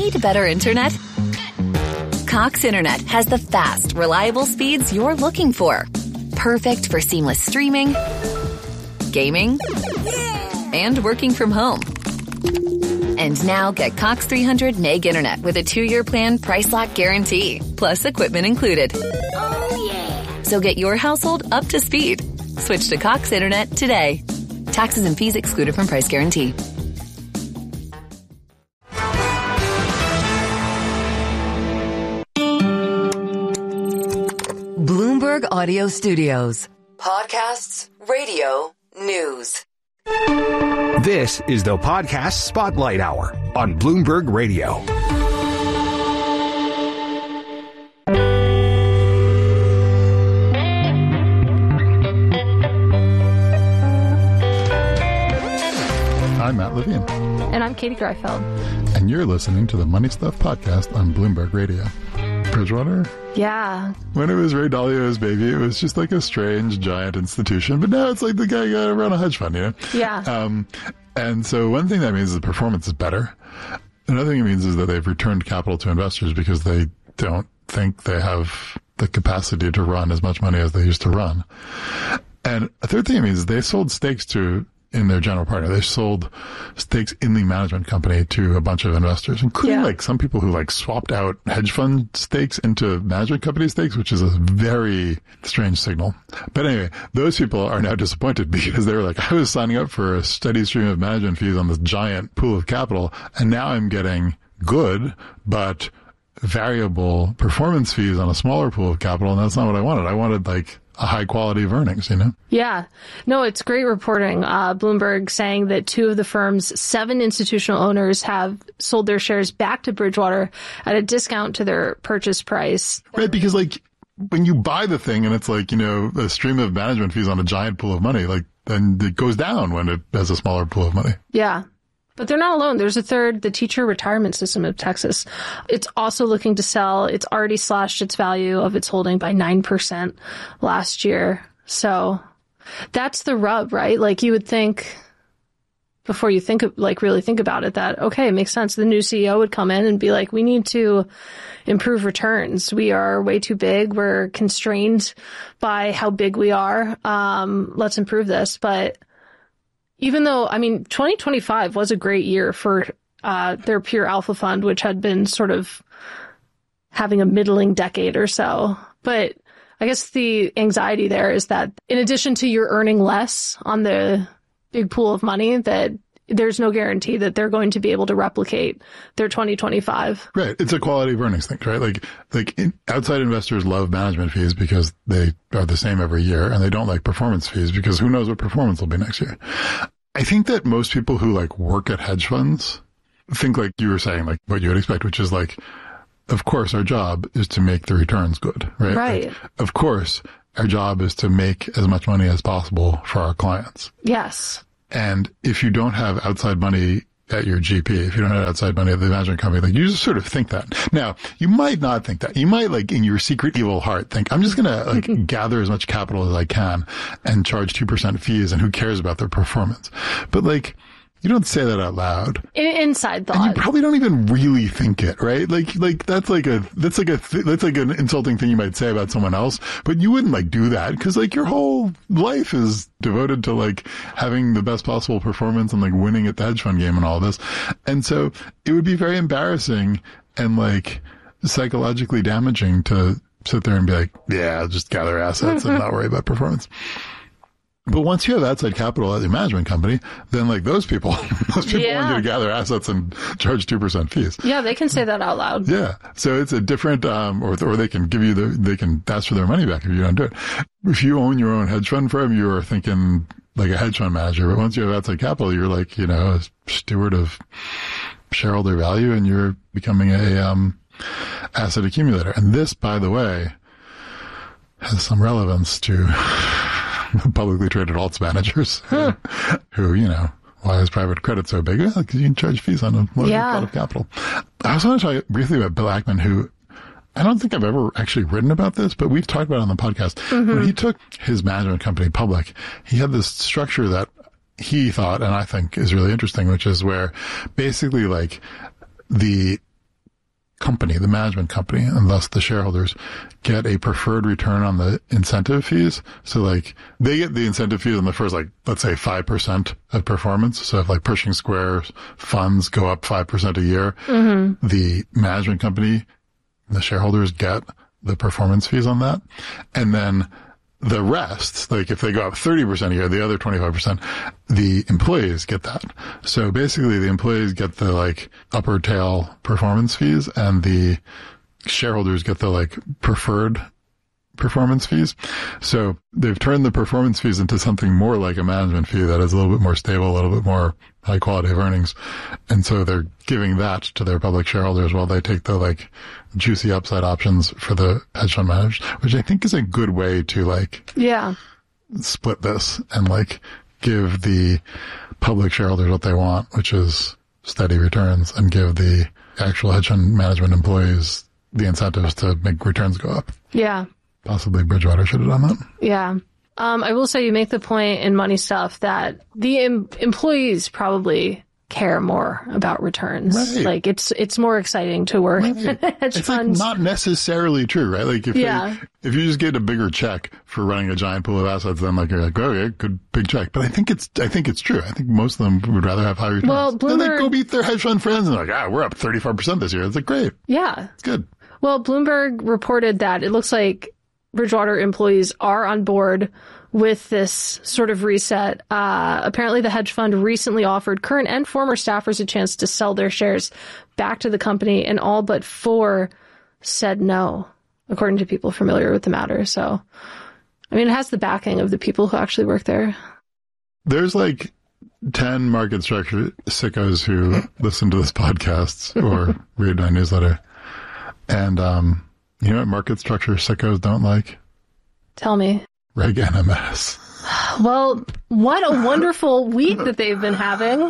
Need better internet? Cox Internet has the fast, reliable speeds you're looking for. Perfect for seamless streaming, gaming, and working from home. And now get Cox 300 meg internet with a 2-year plan price lock guarantee, plus equipment included. Oh, yeah. So get your household up to speed. Switch to Cox Internet today. Taxes and fees excluded from price guarantee. Bloomberg Audio Studios. Podcasts, radio, news. This is the Podcast Spotlight Hour on Bloomberg Radio. I'm Matt Levine. And I'm Katie Greifeld. And you're listening to the Money Stuff Podcast on Bloomberg Radio. Bridgewater? Yeah. When it was Ray Dalio's baby, it was just like a strange, giant institution. But now it's like the guy got to run a hedge fund, you know? Yeah. And so one thing that means is the performance is better. Another thing it means is that they've returned capital to investors because they don't think they have the capacity to run as much money as they used to run. And a third thing it means is they sold stakes in their general partner. They sold stakes in the management company to a bunch of investors, including like some people who like swapped out hedge fund stakes into management company stakes, which is a very strange signal. But anyway, those people are now disappointed because they were like, I was signing up for a steady stream of management fees on this giant pool of capital, and now I'm getting good, but variable performance fees on a smaller pool of capital, and that's not what I wanted. I wanted like a high quality of earnings, you know? Yeah. No, it's great reporting. Bloomberg saying that 2 of the firm's 7 institutional owners have sold their shares back to Bridgewater at a discount to their purchase price. Right, because like when you buy the thing and it's like, you know, a stream of management fees on a giant pool of money, like then it goes down when it has a smaller pool of money. Yeah. But they're not alone. There's a third, the Teacher Retirement System of Texas. It's also looking to sell. It's already slashed its value of its holding by 9% last year. So that's the rub, right? Like you would think before you really think about it that, okay, it makes sense. The new CEO would come in and be like, we need to improve returns. We are way too big. We're constrained by how big we are. Let's improve this. But even though, 2025 was a great year for their Pure Alpha Fund, which had been sort of having a middling decade or so. But I guess the anxiety there is that in addition to you're earning less on the big pool of money, that there's no guarantee that they're going to be able to replicate their 2025. Right. It's a quality of earnings thing, right? Outside investors love management fees because they are the same every year, and they don't like performance fees because who knows what performance will be next year. I think that most people who work at hedge funds think like you were saying, like what you would expect, which is like, of course our job is to make the returns good, right? Right. Of course our job is to make as much money as possible for our clients. Yes. And if you don't have outside money at your GP, if you don't have outside money at the management company, you just sort of think that. Now, you might not think that. You might in your secret evil heart think, I'm just going to gather as much capital as I can and charge 2% fees, and who cares about their performance? But you don't say that out loud. Inside thought. And you probably don't even really think it, right? That's like an insulting thing you might say about someone else, but you wouldn't do that because your whole life is devoted to having the best possible performance and winning at the hedge fund game and all this. And so it would be very embarrassing and psychologically damaging to sit there and be like, yeah, I'll just gather assets and not worry about performance. But once you have outside capital at your management company, then those people want you to gather assets and charge 2% fees. Yeah, they can say that out loud. Yeah. So it's a different, or they can they can ask for their money back if you don't do it. If you own your own hedge fund firm, you are thinking like a hedge fund manager. But once you have outside capital, you're a steward of shareholder value, and you're becoming a, asset accumulator. And this, by the way, has some relevance to publicly traded alts managers who, why is private credit so big? Because you can charge fees on a lot of capital. I also want to talk briefly about Bill Ackman, who I don't think I've ever actually written about this, but we've talked about it on the podcast. Mm-hmm. When he took his management company public, he had this structure that he thought, and I think is really interesting, which is where basically the company, the management company, and thus the shareholders get a preferred return on the incentive fees. So like they get the incentive fees on the first, like, let's say 5% of performance. So if like Pershing Square's funds go up 5% a year, the management company, the shareholders get the performance fees on that. And then the rest, like if they go up 30% a year, the other 25%, the employees get that. So basically the employees get the like upper tail performance fees and the shareholders get the like preferred performance fees. So they've turned the performance fees into something more like a management fee that is a little bit more stable, a little bit more high quality of earnings. And so they're giving that to their public shareholders while they take the like juicy upside options for the hedge fund managers, which I think is a good way to like split this and like give the public shareholders what they want, which is steady returns, and give the actual hedge fund management employees the incentives to make returns go up. Yeah. Possibly Bridgewater should have done that. Yeah. I will say you make the point in Money Stuff that the employees probably care more about returns. Right. Like it's more exciting to work at hedge funds. Like not necessarily true, right? Like if you just get a bigger check for running a giant pool of assets, then like you're like, oh, okay, good big check. But I think it's true. I think most of them would rather have high returns. Well, Bloomberg, then they go meet their hedge fund friends and they're like, we're up 35% this year. It's like great. Yeah. It's good. Well, Bloomberg reported that it looks like Bridgewater employees are on board with this sort of reset. Apparently, the hedge fund recently offered current and former staffers a chance to sell their shares back to the company, and all but 4 said no, according to people familiar with the matter. So, I mean, it has the backing of the people who actually work there. There's like 10 market structure sickos who listen to this podcast or read my newsletter. And you know what market structure sickos don't like? Tell me. Reg NMS. Well, what a wonderful week that they've been having.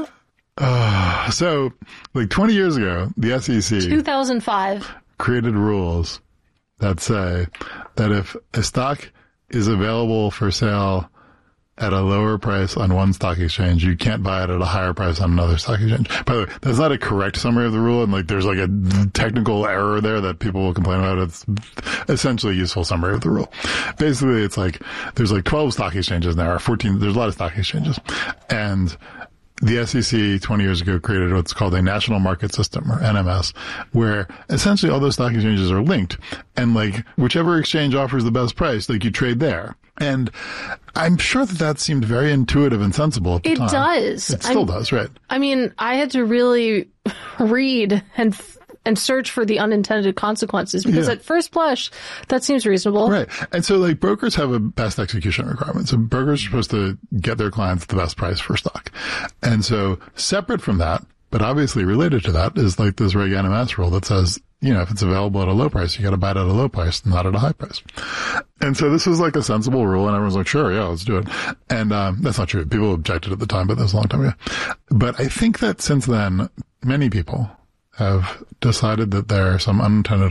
So, like 20 years ago, the SEC 2005 created rules that say that if a stock is available for sale at a lower price on one stock exchange, you can't buy it at a higher price on another stock exchange. By the way, that's not a correct summary of the rule, and like there's like a technical error there that people will complain about. It's essentially a useful summary of the rule. Basically, it's like there's like 12 stock exchanges now, or 14. There's a lot of stock exchanges, and the SEC 20 years ago created what's called a national market system, or NMS, where essentially all those stock exchanges are linked, and like whichever exchange offers the best price, like you trade there. And I'm sure that seemed very intuitive and sensible at the time. It does. It still does, right? I mean, I had to really read and search for the unintended consequences because at first blush, that seems reasonable. Right. And so like brokers have a best execution requirement. So brokers are supposed to get their clients the best price for stock. And so separate from that, but obviously related to that, is like this Reg NMS rule that says, you know, if it's available at a low price, you got to buy it at a low price, not at a high price. And so this was like a sensible rule, and everyone's like, sure, yeah, let's do it. And that's not true. People objected at the time, but that was a long time ago. But I think that since then, many people have decided that there are some unintended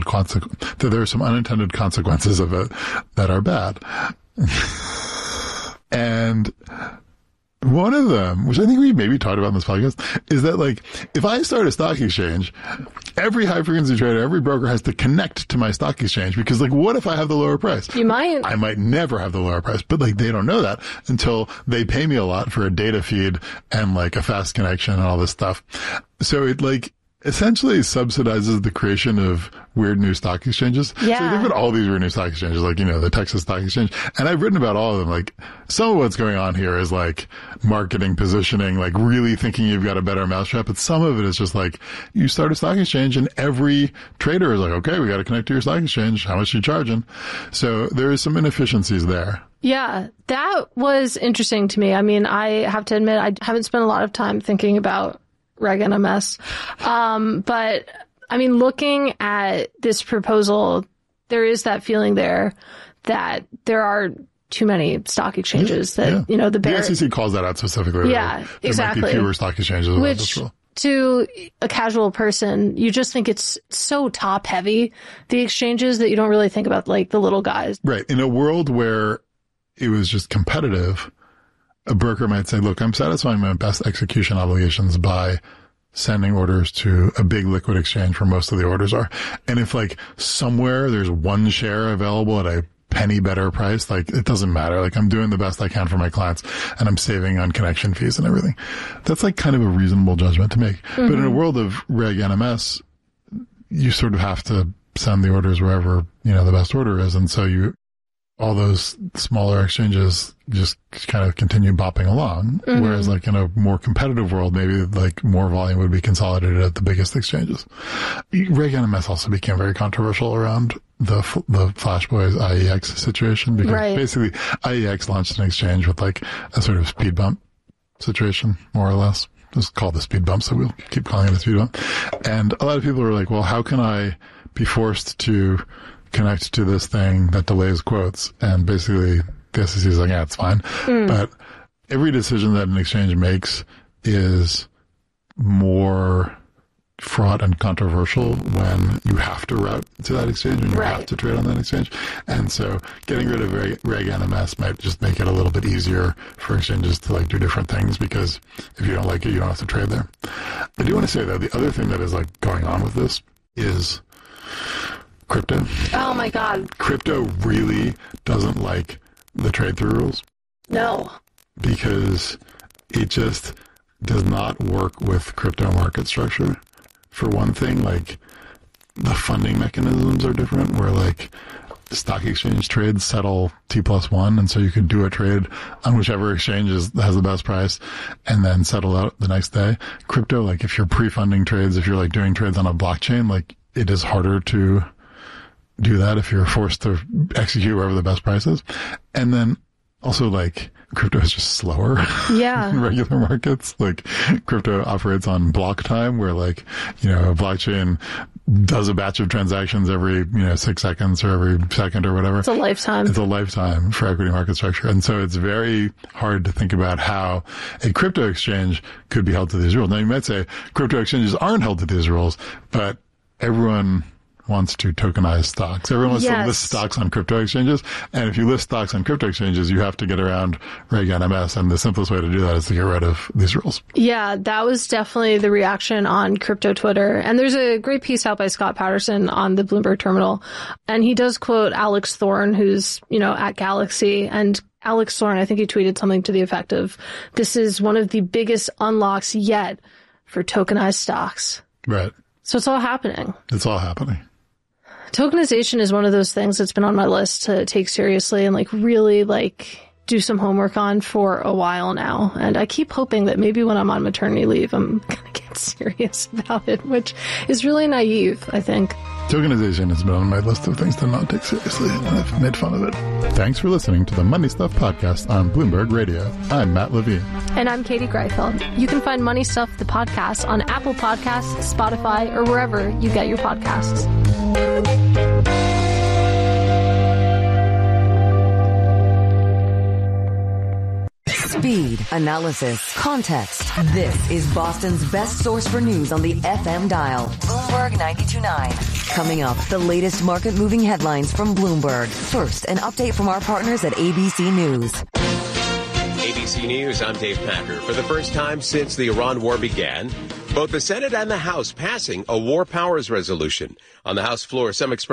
consequences of it that are bad. And one of them, which I think we maybe talked about in this podcast, is that like, if I start a stock exchange, every high frequency trader, every broker has to connect to my stock exchange, because like, what if I have the lower price? You might. I might never have the lower price, but like, they don't know that until they pay me a lot for a data feed and like a fast connection and all this stuff. So it like essentially subsidizes the creation of weird new stock exchanges. Yeah. So think about all these weird new stock exchanges, like, you know, the Texas Stock Exchange. And I've written about all of them. Like, some of what's going on here is like marketing, positioning, like really thinking you've got a better mousetrap. But some of it is just like, you start a stock exchange and every trader is like, okay, we got to connect to your stock exchange. How much are you charging? So there is some inefficiencies there. Yeah, that was interesting to me. I mean, I have to admit, I haven't spent a lot of time thinking about Reg NMS. But I mean, looking at this proposal, there is that feeling there that there are too many stock exchanges that, you know, the SEC calls that out specifically. Yeah, there exactly. might be fewer stock exchanges. Which, to a casual person, you just think it's so top heavy, the exchanges, that you don't really think about like the little guys. Right. In a world where it was just competitive, a broker might say, look, I'm satisfying my best execution obligations by sending orders to a big liquid exchange where most of the orders are. And if like somewhere there's one share available at a penny better price, like it doesn't matter. Like I'm doing the best I can for my clients and I'm saving on connection fees and everything. That's like kind of a reasonable judgment to make. Mm-hmm. But in a world of Reg NMS, you sort of have to send the orders wherever, the best order is. And so all those smaller exchanges just kind of continue bopping along. Mm-hmm. Whereas like in a more competitive world, maybe like more volume would be consolidated at the biggest exchanges. Reg NMS also became very controversial around the Flashboys IEX situation because basically IEX launched an exchange with like a sort of speed bump situation, more or less. It's called the speed bump, so we'll keep calling it a speed bump. And a lot of people are like, well, how can I be forced to connect to this thing that delays quotes? And basically the SEC is like, yeah, it's fine. But every decision that an exchange makes is more fraught and controversial when you have to route to that exchange and you have to trade on that exchange. And so getting rid of Reg NMS might just make it a little bit easier for exchanges to like do different things, because if you don't like it, you don't have to trade there. I do want to say though, the other thing that is like going on with this is crypto. Oh my God. Crypto really doesn't like the trade through rules. No. Because it just does not work with crypto market structure. For one thing, like the funding mechanisms are different, where like stock exchange trades settle T+1, and so you could do a trade on whichever exchange has the best price and then settle out the next day. Crypto, like if you're pre-funding trades, if you're like doing trades on a blockchain, like it is harder to do that if you're forced to execute wherever the best price is. And then also like crypto is just slower than regular markets. Like crypto operates on block time, where like, a blockchain does a batch of transactions every, 6 seconds or every second or whatever. It's a lifetime. It's a lifetime for equity market structure. And so it's very hard to think about how a crypto exchange could be held to these rules. Now you might say crypto exchanges aren't held to these rules, but everyone wants to tokenize stocks. Everyone wants to list stocks on crypto exchanges. And if you list stocks on crypto exchanges, you have to get around Reg NMS. And the simplest way to do that is to get rid of these rules. Yeah, that was definitely the reaction on crypto Twitter. And there's a great piece out by Scott Patterson on the Bloomberg terminal. And he does quote Alex Thorn, who's, at Galaxy. And Alex Thorn, I think he tweeted something to the effect of, this is one of the biggest unlocks yet for tokenized stocks. Right. So it's all happening. It's all happening. Tokenization is one of those things that's been on my list to take seriously and really do some homework on for a while now. And I keep hoping that maybe when I'm on maternity leave, I'm going to get serious about it, which is really naive, I think. Tokenization has been on my list of things to not take seriously, and I've made fun of it. Thanks for listening to the Money Stuff Podcast on Bloomberg Radio. I'm Matt Levine. And I'm Katie Greifeld. You can find Money Stuff, the podcast, on Apple Podcasts, Spotify, or wherever you get your podcasts. Speed, analysis, context. This is Boston's best source for news on the FM dial. Bloomberg 92.9. Coming up, the latest market-moving headlines from Bloomberg. First, an update from our partners at ABC News. ABC News, I'm Dave Packer. For the first time since the Iran war began, both the Senate and the House passing a war powers resolution. On the House floor, some expressed